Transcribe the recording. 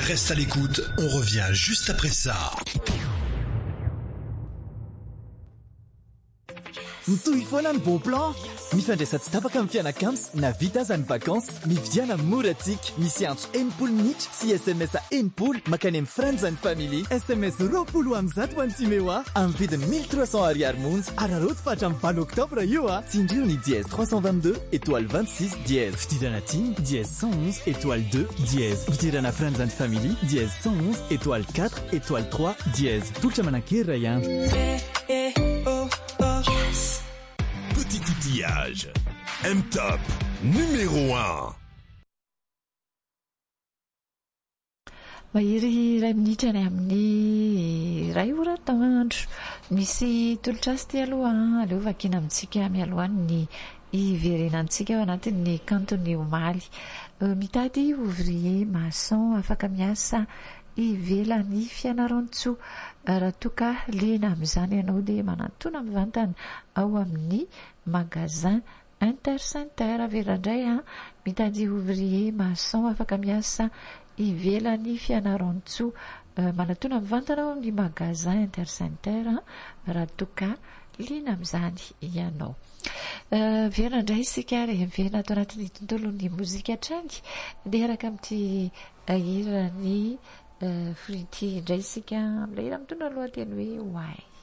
Reste à l'écoute, on revient juste après ça. Mitohy foana ny bon plan mifandraisa tsy tapaka amin'ny fianakams na vita aza ny vakansy mividiana moratsika misy antso 1 minitra sy SMS 1 makany amin'ny franjany family SMS 20 am'zato ho antimeoa amin'ny vidiny 1300 ariary monja araroty fatra amin'ny 20 octobre io a tsindrio ny dièse 322 étoile 26 dièse fidirana tiny dièse 111 étoile 2 dièse fidirana franjany family dièse 111 étoile 4 étoile 3 dièse tolotra manan-kery ray andro. Petit outillage. M-Top, numéro 1. Mahiry ray minitra ny amin'ny ray ora taandro misy tolotrasy ty aloha aleo vakina amintsika mialohany ny iverenantsika ao anatin'ny kantony omaly mitady ouvrier maçon afaka miasa ivelany fianarantsoa raha toka lena amin'izany ianao dia manantona mivantana ao amin'ny magasin Intercenter averandray mitady ouvrier maçon afaka miasa ivelany fianarantsoa manantona mivantana ao amin'ny magasin Intercenter raha toka lena amin'izany ianao. Verandray isika reheverana ato anatin'ny tontolon'ny mozika hatrany dia araka amin'ity hirany Fruity indray isika amin'ilay hira mitondra lohateny hoe why.